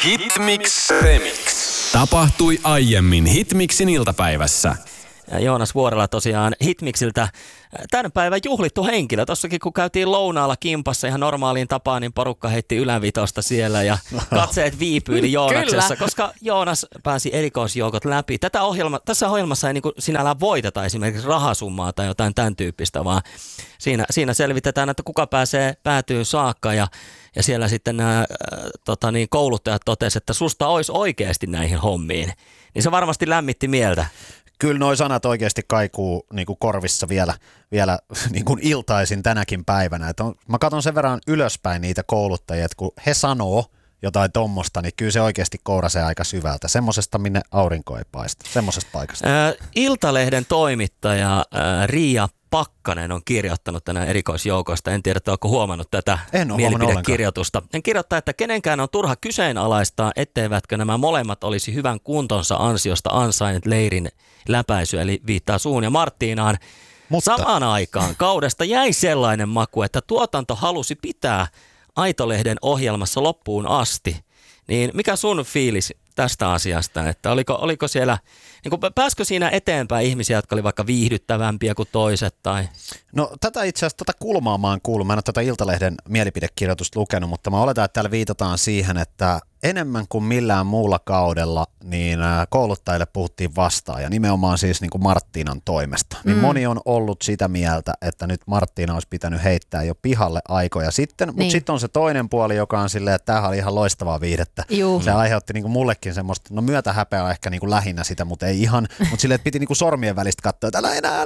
Hitmix Remix. Tapahtui aiemmin Hitmixin iltapäivässä. Ja Joonas Vuorela tosiaan Hitmixiltä tämän päivän juhlittu henkilö. Tossakin kun käytiin lounaalla kimpassa ihan normaaliin tapaan, niin porukka heitti ylävitosta siellä ja katseet viipyili Joonaksessa, koska Joonas pääsi erikoisjoukot läpi. Tässä ohjelmassa ei niin kuin sinällään voiteta esimerkiksi rahasummaa tai jotain tämän tyyppistä, vaan siinä selvitetään, että kuka pääsee päätyyn saakka ja siellä sitten nämä kouluttajat totesivat, että susta olisi oikeasti näihin hommiin. Niin se varmasti lämmitti mieltä. Kyllä nuo sanat oikeasti kaikuu niin kuin korvissa vielä niin kuin iltaisin tänäkin päivänä. Mä katson sen verran ylöspäin niitä kouluttajia, että kun he sanoo jotain tommosta, niin kyllä se oikeasti kourasee aika syvältä. Semmosesta, minne aurinko ei paista. Semmosesta paikasta. Iltalehden toimittaja Riia Pakkanen on kirjoittanut tänään erikoisjoukoista. En tiedä, oletko huomannut tätä mielipidekirjoitusta. Hän kirjoittaa, että kenenkään on turha kyseenalaistaa, etteivätkö nämä molemmat olisi hyvän kuntonsa ansiosta ansainneet leirin läpäisyä, eli viittaa Suun ja Marttiinaan. Mutta samaan aikaan kaudesta jäi sellainen maku, että tuotanto halusi pitää Aitolehden ohjelmassa loppuun asti. Niin mikä sun fiilis tästä asiasta, että oliko siellä, niin pääskö siinä eteenpäin ihmisiä, jotka oli vaikka viihdyttävämpiä kuin toiset? Tai? No tätä itse asiassa, kulmaa mä oon kuullut, mä en ole tätä Iltalehden mielipidekirjoitusta lukenut, mutta mä oletan, että täällä viitataan siihen, että enemmän kuin millään muulla kaudella niin kouluttajille puhuttiin vastaan ja nimenomaan siis niin kuin Marttiinan toimesta. Niin moni on ollut sitä mieltä, että nyt Marttiina olisi pitänyt heittää jo pihalle aikoja sitten, mutta sitten on se toinen puoli, joka on silleen, että tämähän oli ihan loistavaa viihdettä. Se aiheutti niin kuin mullekin semmoista, no myötähäpeä on ehkä niin kuin lähinnä sitä, mutta ei ihan, mutta silleen, että piti niin kuin sormien välistä katsoa, että älä enää.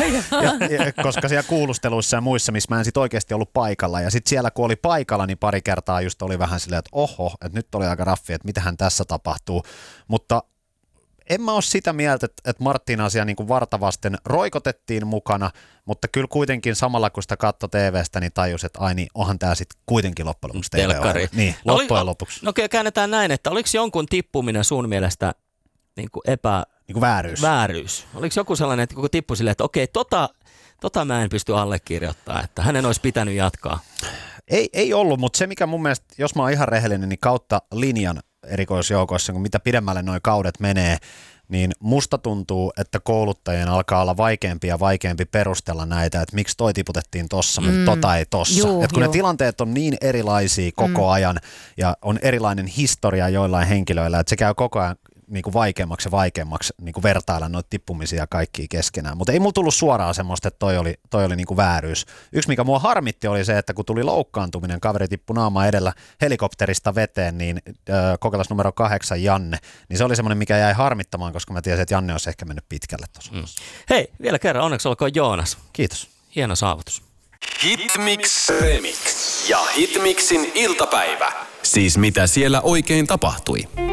Koska siellä kuulusteluissa ja muissa, missä mä en sit oikeasti ollut paikalla ja sitten siellä kun oli paikalla, niin pari kertaa just oli vähän silleen, että oho, että nyt oli aika raffi, että mitähän tässä tapahtuu, mutta en mä ole sitä mieltä, että Marttiina asia niin kuin vartavasten roikotettiin mukana, mutta kyllä kuitenkin samalla kun sitä katsoi TV:stä, niin tajus, että ai niin, onhan tämä sitten kuitenkin loppujen lopuksi telkkari. Niin, loppujen lopuksi. No käännetään näin, että oliko jonkun tippuminen sun mielestä niin kuin niin kuin vääryys? Oliko joku sellainen, että kun tippui silleen, että okei, tota mä en pysty allekirjoittamaan, että hänen olisi pitänyt jatkaa? Ei ollut, mutta se mikä mun mielestä, jos mä oon ihan rehellinen, niin kautta linjan erikoisjoukoissa, kun mitä pidemmälle noi kaudet menee, niin musta tuntuu, että kouluttajien alkaa olla vaikeampi perustella näitä, että miksi toi tiputettiin tossa, mutta tota ei tossa. Että kun ne tilanteet on niin erilaisia koko ajan ja on erilainen historia joillain henkilöillä, että se käy koko ajan niin kuin vaikeammaksi niin kuin vertailla noita tippumisia kaikkia keskenään. Mutta ei mulla tullut suoraan semmoista, että toi oli niin kuin vääryys. Yksi, mikä mua harmitti, oli se, että kun tuli loukkaantuminen, kaveri tippui naama edellä helikopterista veteen, niin kokeilas numero 8 Janne, niin se oli semmoinen, mikä jäi harmittamaan, koska mä tiesin, että Janne olisi ehkä mennyt pitkälle tuossa. Hei, vielä kerran onneksi olkoon Joonas. Kiitos. Hieno saavutus. Hitmix Remix ja Hitmixin iltapäivä. Siis mitä siellä oikein tapahtui?